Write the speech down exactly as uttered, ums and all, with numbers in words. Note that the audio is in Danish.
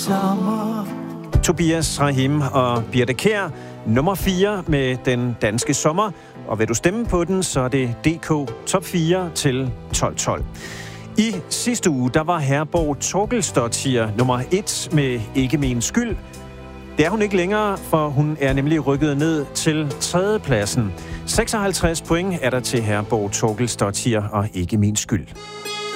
sommer. Tobias Rahim og Birte Kjær, nummer fire med den danske sommer. Og vil du stemme på den, så er det D K top fire til tolv tolv. I sidste uge, der var Herborg Torkelsdottir nummer et med Ikke min skyld. Det er hun ikke længere, for hun er nemlig rykket ned til tredjepladsen. seksoghalvtreds point er der til Herborg Torkelsdottir og Ikke min skyld.